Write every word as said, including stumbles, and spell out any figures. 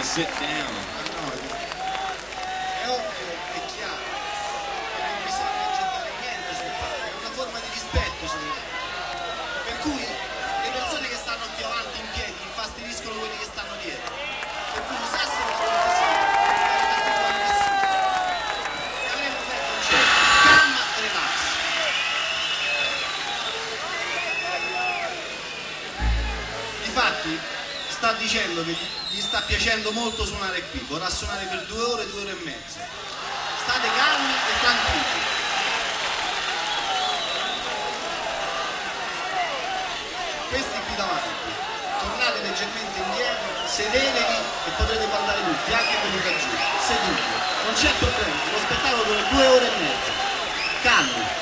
sit down. No, è ovvio, è chiaro, che non bisogna gettare niente sul palco, è una forma di rispetto secondo me. Per cui le persone che stanno più avanti in piedi infastidiscono quelli che stanno dietro. Per cui usassero la cortesia, e avremo un bel concerto. Calma e relax. Difatti sta dicendo che gli sta piacendo molto suonare qui, vorrà suonare per due ore, due ore e mezzo. State calmi e tranquilli. Questi qui davanti, tornate leggermente indietro, sedetevi e potrete guardare tutti, anche quelli da giù, seduti. Non c'è problema, lo spettacolo dura due ore e mezza. Calmi.